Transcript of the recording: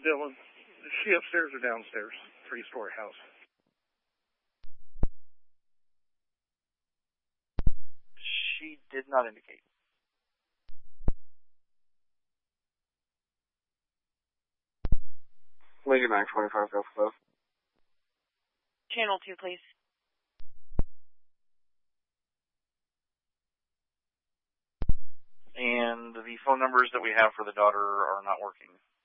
Dylan. Is she upstairs or downstairs? 3-story house. She did not indicate. Lady Mac 25 Golf Club. Channel 2, please. And the phone numbers that we have for the daughter are not working.